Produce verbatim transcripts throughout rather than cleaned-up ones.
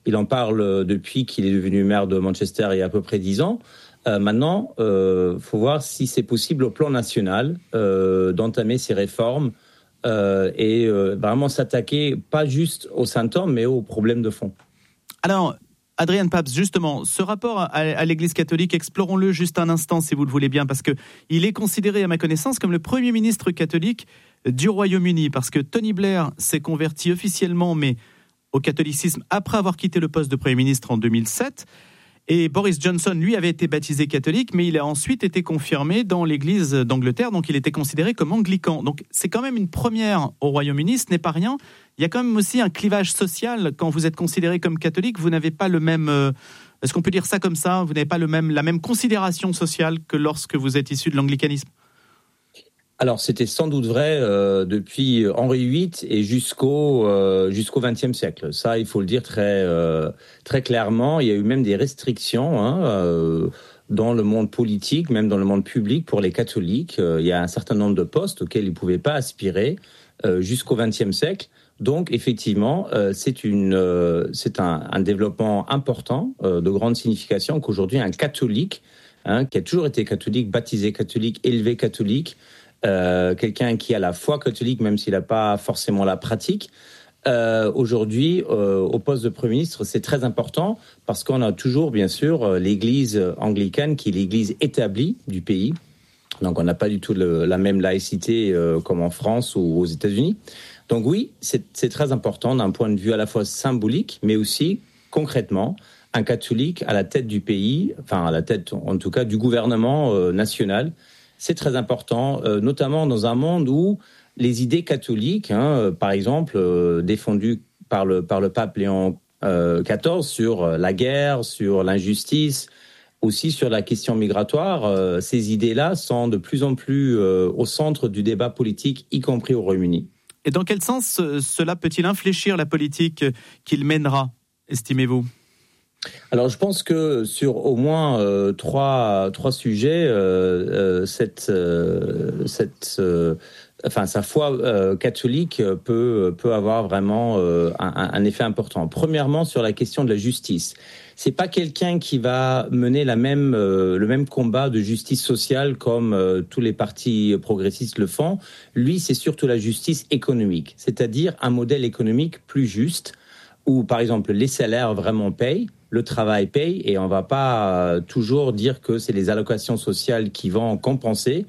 Il en parle depuis qu'il est devenu maire de Manchester il y a à peu près dix ans. Euh, maintenant, il euh, faut voir si c'est possible au plan national euh, d'entamer ces réformes euh, et euh, vraiment s'attaquer pas juste aux symptômes, mais aux problèmes de fond. Alors, Adrian Pabst, justement, ce rapport à, à l'Église catholique, explorons-le juste un instant, si vous le voulez bien, parce qu'il est considéré, à ma connaissance, comme le premier ministre catholique du Royaume-Uni, parce que Tony Blair s'est converti officiellement, mais au catholicisme, après avoir quitté le poste de Premier ministre en deux mille sept. Et Boris Johnson, lui, avait été baptisé catholique, mais il a ensuite été confirmé dans l'Église d'Angleterre, donc il était considéré comme anglican. Donc c'est quand même une première au Royaume-Uni, ce n'est pas rien. Il y a quand même aussi un clivage social. Quand vous êtes considéré comme catholique, vous n'avez pas le même... Euh, est-ce qu'on peut dire ça comme ça ? Vous n'avez pas le même, la même considération sociale que lorsque vous êtes issu de l'anglicanisme ? Alors, c'était sans doute vrai euh, depuis Henri huit et jusqu'au euh, jusqu'au vingtième siècle. Ça, il faut le dire très euh, très clairement. Il y a eu même des restrictions hein, euh, dans le monde politique, même dans le monde public pour les catholiques. Euh, il y a un certain nombre de postes auxquels ils pouvaient pas aspirer euh, jusqu'au vingtième siècle. Donc, effectivement, euh, c'est une euh, c'est un, un développement important euh, de grande signification qu'aujourd'hui un catholique hein, qui a toujours été catholique, baptisé catholique, élevé catholique. Euh, quelqu'un qui a la foi catholique, même s'il n'a pas forcément la pratique, euh, aujourd'hui, euh, au poste de Premier ministre, c'est très important parce qu'on a toujours, bien sûr, l'Église anglicane qui est l'Église établie du pays. Donc, on n'a pas du tout le, la même laïcité euh, comme en France ou aux États-Unis. Donc oui, c'est, c'est très important d'un point de vue à la fois symbolique, mais aussi concrètement, un catholique à la tête du pays, enfin à la tête, en tout cas, du gouvernement euh, national. C'est très important, euh, notamment dans un monde où les idées catholiques, hein, euh, par exemple, euh, défendues par le, par le pape Léon euh, quatorze sur la guerre, sur l'injustice, aussi sur la question migratoire, euh, ces idées-là sont de plus en plus euh, au centre du débat politique, y compris au Royaume-Uni. Et dans quel sens euh, cela peut-il infléchir la politique qu'il mènera, estimez-vous ? Alors, je pense que sur au moins euh, trois trois sujets, euh, euh, cette euh, cette euh, enfin sa foi euh, catholique peut peut avoir vraiment euh, un, un effet important. Premièrement, sur la question de la justice, c'est pas quelqu'un qui va mener la même euh, le même combat de justice sociale comme euh, tous les partis progressistes le font. Lui, c'est surtout la justice économique, c'est-à-dire un modèle économique plus juste où, par exemple, les salaires vraiment payent. Le travail paye et on va pas toujours dire que c'est les allocations sociales qui vont compenser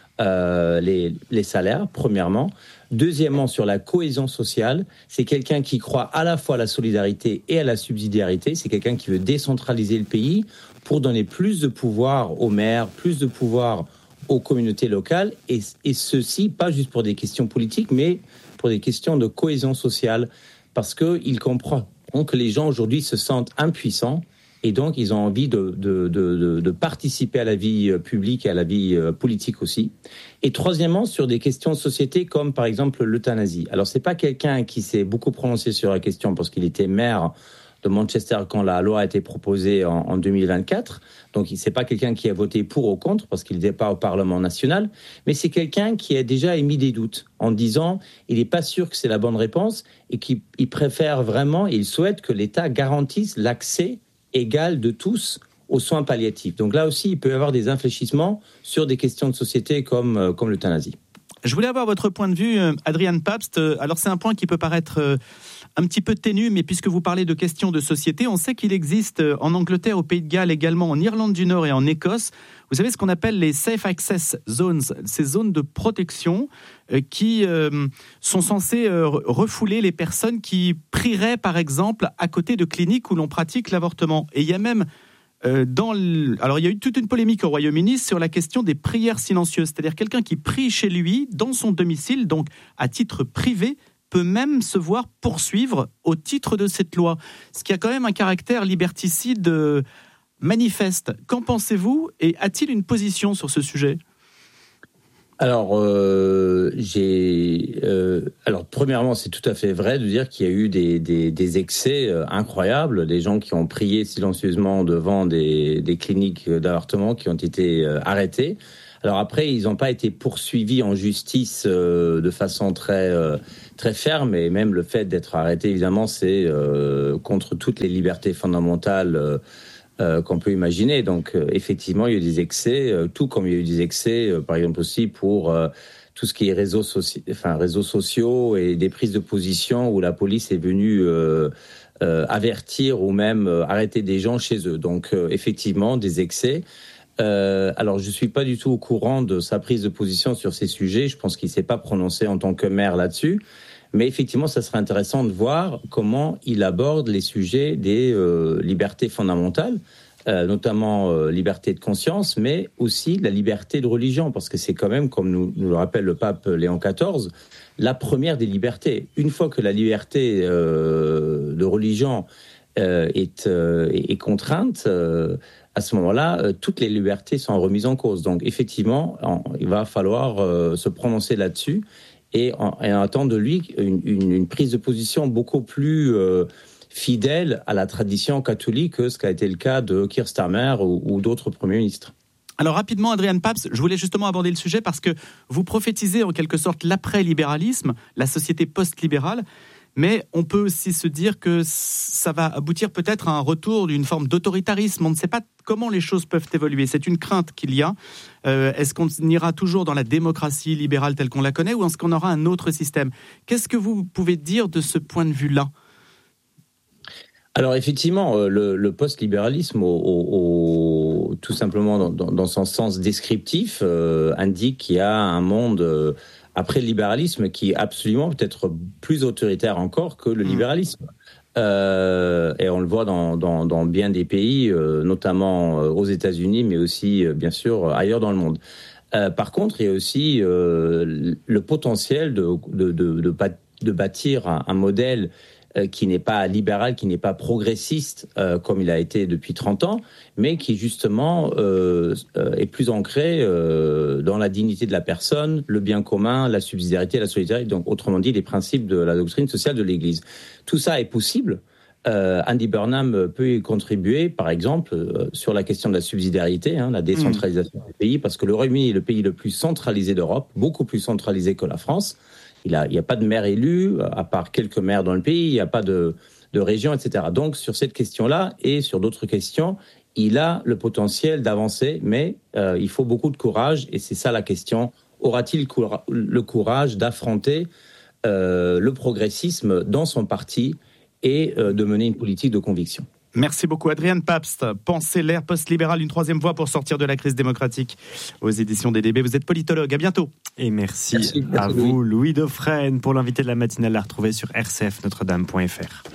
euh, les, les salaires, premièrement. Deuxièmement, sur la cohésion sociale, c'est quelqu'un qui croit à la fois à la solidarité et à la subsidiarité. C'est quelqu'un qui veut décentraliser le pays pour donner plus de pouvoir aux maires, plus de pouvoir aux communautés locales et, et ceci, pas juste pour des questions politiques, mais pour des questions de cohésion sociale parce qu'il comprend que les gens aujourd'hui se sentent impuissants et donc ils ont envie de, de, de, de participer à la vie publique et à la vie politique aussi. Et troisièmement, sur des questions de société comme par exemple l'euthanasie. Alors c'est pas quelqu'un qui s'est beaucoup prononcé sur la question parce qu'il était maire de Manchester quand la loi a été proposée en, en deux mille vingt-quatre. Donc c'est pas quelqu'un qui a voté pour ou contre parce qu'il n'était pas au Parlement national, mais c'est quelqu'un qui a déjà émis des doutes en disant il n'est pas sûr que c'est la bonne réponse et qu'il il préfère vraiment, il souhaite que l'État garantisse l'accès égal de tous aux soins palliatifs. Donc là aussi, il peut y avoir des infléchissements sur des questions de société comme, comme l'euthanasie. Je voulais avoir votre point de vue, Adrian Pabst. Alors c'est un point qui peut paraître un petit peu ténu, mais puisque vous parlez de questions de société, on sait qu'il existe en Angleterre, au Pays de Galles, également en Irlande du Nord et en Écosse, vous savez ce qu'on appelle les Safe Access Zones, ces zones de protection euh, qui euh, sont censées euh, refouler les personnes qui prieraient, par exemple, à côté de cliniques où l'on pratique l'avortement. Et il y a même euh, dans le... Alors, il y a eu toute une polémique au Royaume-Uni sur la question des prières silencieuses, c'est-à-dire quelqu'un qui prie chez lui, dans son domicile, donc à titre privé, peut même se voir poursuivre au titre de cette loi, ce qui a quand même un caractère liberticide euh, manifeste. Qu'en pensez-vous et a-t-il une position sur ce sujet ? Alors, euh, j'ai, euh, alors, premièrement, c'est tout à fait vrai de dire qu'il y a eu des, des, des excès euh, incroyables, des gens qui ont prié silencieusement devant des, des cliniques d'avortement qui ont été euh, arrêtés. Alors après, ils n'ont pas été poursuivis en justice euh, de façon très euh, très ferme, et même le fait d'être arrêté, évidemment, c'est euh, contre toutes les libertés fondamentales euh, euh, qu'on peut imaginer. Donc euh, effectivement, il y a eu des excès, euh, tout comme il y a eu des excès, euh, par exemple aussi pour euh, tout ce qui est réseaux, soci... enfin, réseaux sociaux et des prises de position où la police est venue euh, euh, avertir ou même euh, arrêter des gens chez eux. Donc euh, effectivement, des excès. Euh, alors, je suis pas du tout au courant de sa prise de position sur ces sujets. Je pense qu'il s'est pas prononcé en tant que maire là-dessus. Mais effectivement, ça serait intéressant de voir comment il aborde les sujets des euh, libertés fondamentales, euh, notamment euh, liberté de conscience, mais aussi la liberté de religion, parce que c'est quand même, comme nous, nous le rappelle le pape Léon quatorze, la première des libertés. Une fois que la liberté euh, de religion euh, est, euh, est contrainte, euh, à ce moment-là, euh, toutes les libertés sont remises en cause. Donc, effectivement, en, il va falloir euh, se prononcer là-dessus et, en, et attendre de lui une, une, une prise de position beaucoup plus euh, fidèle à la tradition catholique que ce qu'a été le cas de Keir Starmer ou, ou d'autres premiers ministres. Alors rapidement, Adrian Pabst, je voulais justement aborder le sujet parce que vous prophétisez en quelque sorte l'après-libéralisme, la société post-libérale. Mais on peut aussi se dire que ça va aboutir peut-être à un retour d'une forme d'autoritarisme. On ne sait pas comment les choses peuvent évoluer. C'est une crainte qu'il y a. Euh, est-ce qu'on ira toujours dans la démocratie libérale telle qu'on la connaît ou est-ce qu'on aura un autre système ? Qu'est-ce que vous pouvez dire de ce point de vue-là ? Alors effectivement, le, le post-libéralisme, au, au, au, tout simplement dans, dans, dans son sens descriptif, euh, indique qu'il y a un monde... Euh, après le libéralisme, qui est absolument peut-être plus autoritaire encore que le libéralisme. Euh, et on le voit dans, dans, dans bien des pays, euh, notamment aux États-Unis, mais aussi, euh, bien sûr, ailleurs dans le monde. Euh, par contre, il y a aussi euh, le potentiel de, de, de, de, de bâtir un, un modèle qui n'est pas libéral, qui n'est pas progressiste, euh, comme il a été depuis trente ans, mais qui justement euh, est plus ancré euh, dans la dignité de la personne, le bien commun, la subsidiarité, la solidarité, donc autrement dit les principes de la doctrine sociale de l'Église. Tout ça est possible. Euh, Andy Burnham peut y contribuer, par exemple, euh, sur la question de la subsidiarité, hein, la décentralisation mmh. du pays, parce que le Royaume-Uni est le pays le plus centralisé d'Europe, beaucoup plus centralisé que la France. Il n'y a, il y a pas de maire élu, à part quelques maires dans le pays, il n'y a pas de, de région, et cetera. Donc, sur cette question-là et sur d'autres questions, il a le potentiel d'avancer, mais euh, il faut beaucoup de courage, et c'est ça la question. Aura-t-il le courage d'affronter euh, le progressisme dans son parti et euh, de mener une politique de conviction ? Merci beaucoup, Adrian Pabst. Pensez l'ère post-libérale, une troisième voie pour sortir de la crise démocratique. Aux éditions D D B, vous êtes politologue. À bientôt. Et merci, merci à merci vous, Louis Dauphren, pour l'invité de la matinale à retrouver sur r c f notre dame point f r.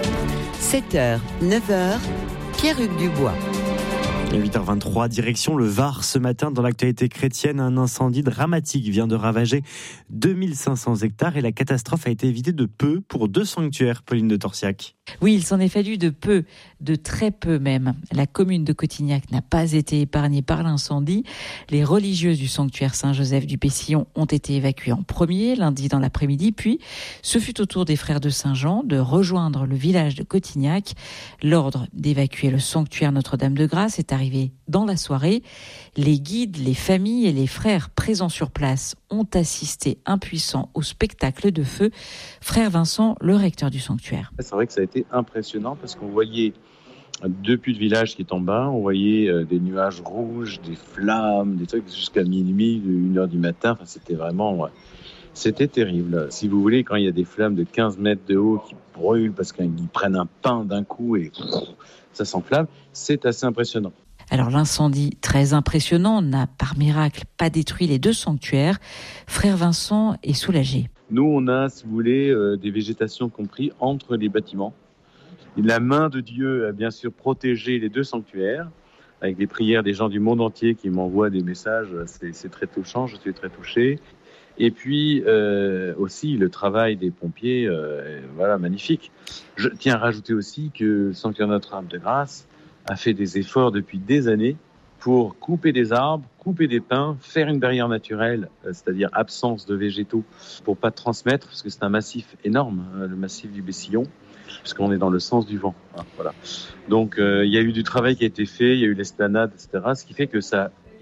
sept heures, neuf heures, Pierre-Hugues Dubois. huit heures vingt-trois, direction le Var. Ce matin, dans l'actualité chrétienne, un incendie dramatique vient de ravager deux mille cinq cents hectares et la catastrophe a été évitée de peu pour deux sanctuaires, Pauline de Torsiac. Oui, il s'en est fallu de peu, de très peu même. La commune de Cotignac n'a pas été épargnée par l'incendie. Les religieuses du sanctuaire Saint-Joseph du Pessillon ont été évacuées en premier, lundi dans l'après-midi, puis ce fut au tour des frères de Saint-Jean de rejoindre le village de Cotignac. L'ordre d'évacuer le sanctuaire Notre-Dame-de-Grâce est arrivé dans la soirée. Les guides, les familles et les frères présents sur place ont assisté impuissants au spectacle de feu. Frère Vincent, le recteur du sanctuaire. C'est vrai que ça a été impressionnant parce qu'on voyait depuis le village qui est en bas, on voyait des nuages rouges, des flammes, des trucs jusqu'à minuit, une heure du matin. Enfin, c'était vraiment, ouais, c'était terrible. Si vous voulez, quand il y a des flammes de quinze mètres de haut qui brûlent parce qu'ils prennent un pain d'un coup et ça s'enflamme, c'est assez impressionnant. Alors l'incendie, très impressionnant, n'a par miracle pas détruit les deux sanctuaires. Frère Vincent est soulagé. Nous, on a, si vous voulez, euh, des végétations compris entre les bâtiments. La main de Dieu a bien sûr protégé les deux sanctuaires, avec les prières des gens du monde entier qui m'envoient des messages. C'est, c'est très touchant, je suis très touché. Et puis euh, aussi le travail des pompiers, euh, voilà, magnifique. Je tiens à rajouter aussi que le sanctuaire Notre-Dame-de-Grâce a fait des efforts depuis des années pour couper des arbres, couper des pins, faire une barrière naturelle, c'est-à-dire absence de végétaux, pour pas transmettre, parce que c'est un massif énorme, hein, le massif du Bessillon, puisqu'on est dans le sens du vent. Hein, voilà. Donc euh, il y a eu du travail qui a été fait, il y a eu l'esplanade, et cetera, ce qui fait que ça,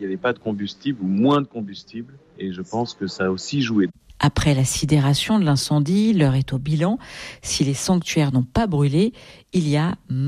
qu'il n'y avait pas de combustible ou moins de combustible. Et je pense que ça a aussi joué. Après la sidération de l'incendie, l'heure est au bilan. Si les sanctuaires n'ont pas brûlé, il y a